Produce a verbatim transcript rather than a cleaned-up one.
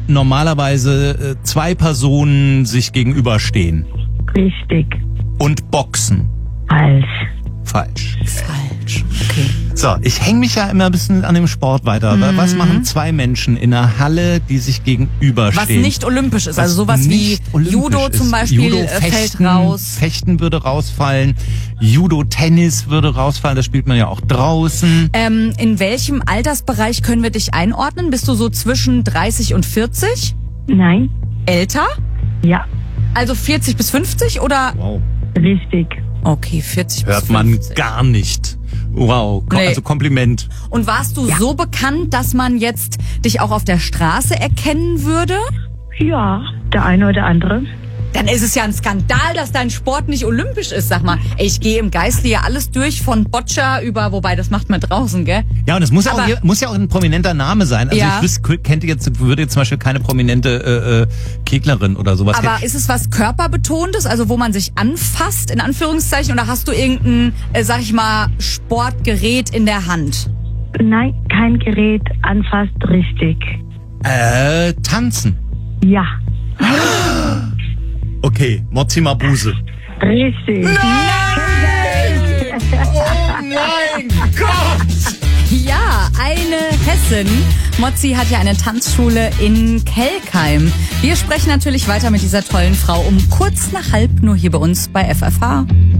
normalerweise äh, zwei Personen sich gegenüberstehen. Richtig. Und boxen. Falsch. Falsch. Falsch. Okay. So, ich hänge mich ja immer ein bisschen an dem Sport weiter. Mhm. Was machen zwei Menschen in einer Halle, die sich gegenüberstehen? Was nicht olympisch ist, also sowas wie Judo zum Beispiel Judo, äh, Fechten, fällt raus. Fechten würde rausfallen. Judo, Tennis würde rausfallen. Das spielt man ja auch draußen. Ähm, in welchem Altersbereich können wir dich einordnen? Bist du so zwischen dreißig und vierzig? Nein. Älter? Ja. Also vierzig bis fünfzig oder? Wow. Richtig. Okay, vierzig Hört bis man fünfzig. gar nicht. Wow, Ko- Nee. also Kompliment. Und warst du Ja. so bekannt, dass man jetzt dich auch auf der Straße erkennen würde? Ja, der eine oder andere. Dann ist es ja ein Skandal, dass dein Sport nicht olympisch ist. Sag mal, ey, ich gehe im Geiste ja alles durch, von Boccia über, wobei das macht man draußen, gell? Ja, und es muss, ja Aber- auch, muss ja auch ein prominenter Name sein. Also Ja. ich wüsste, kennt jetzt, würde jetzt zum Beispiel keine prominente äh, äh, Keglerin oder sowas. Aber ist es was körperbetontes, also wo man sich anfasst, in Anführungszeichen, oder hast du irgendein, äh, sag ich mal, Sportgerät in der Hand? Nein, kein Gerät anfasst. Richtig. Äh, tanzen. Ja. Okay, Mozzi Mabuse. Richtig. Oh mein Gott! Ja, eine Hessin. Mozzi hat ja eine Tanzschule in Kelkheim. Wir sprechen natürlich weiter mit dieser tollen Frau um kurz nach halb, nur hier bei uns bei F F H.